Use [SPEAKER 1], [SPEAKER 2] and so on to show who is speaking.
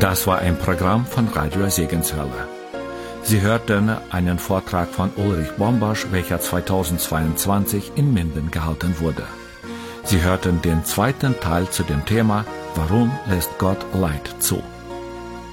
[SPEAKER 1] Das war ein Programm von Radio Segenswelle. Sie hörten einen Vortrag von Ulrich Bombasch, welcher 2022 in Minden gehalten wurde. Sie hörten den zweiten Teil zu dem Thema Warum lässt Gott Leid zu?